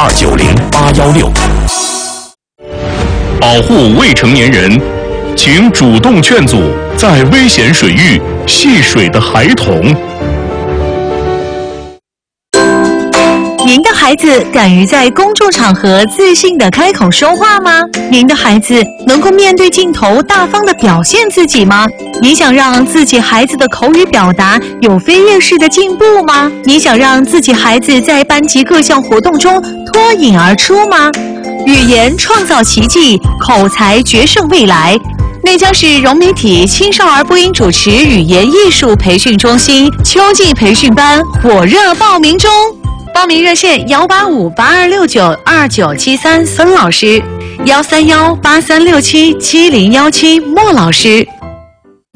290-816。保护未成年人，请主动劝阻在危险水域戏水的孩童。 您的孩子敢于在公众场合自信地开口说话吗？您的孩子能够面对镜头大方地表现自己吗？你想让自己孩子的口语表达有飞跃式的进步吗？你想让自己孩子在班级各项活动中脱颖而出吗？语言创造奇迹，口才决胜未来。内江市融媒体青少儿播音主持语言艺术培训中心秋季培训班火热报名中。报名热线185-8269-2973孙老师，131-8367-7017莫老师。